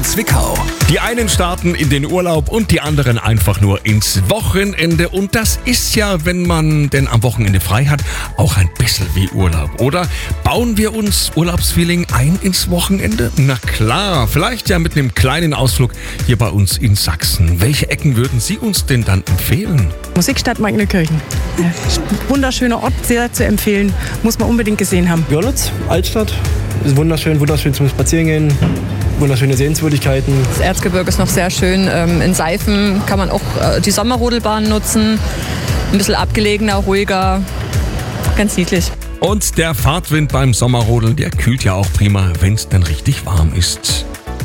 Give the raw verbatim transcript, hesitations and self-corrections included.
Zwickau. Die einen starten in den Urlaub und die anderen einfach nur ins Wochenende. Und das ist ja, wenn man denn am Wochenende frei hat, auch ein bisschen wie Urlaub, oder? Bauen wir uns Urlaubsfeeling ein ins Wochenende? Na klar, vielleicht ja mit einem kleinen Ausflug hier bei uns in Sachsen. Welche Ecken würden Sie uns denn dann empfehlen? Musikstadt Magdenkirchen. Ja, wunderschöner Ort, sehr zu empfehlen. Muss man unbedingt gesehen haben. Görlitz, Altstadt. Ist wunderschön, wunderschön zum Spazierengehen. Wunderschöne Sehenswürdigkeiten. Das Erzgebirge ist noch sehr schön. In Seifen kann man auch die Sommerrodelbahn nutzen. Ein bisschen abgelegener, ruhiger, ganz niedlich. Und der Fahrtwind beim Sommerrodeln, der kühlt ja auch prima, wenn es dann richtig warm ist.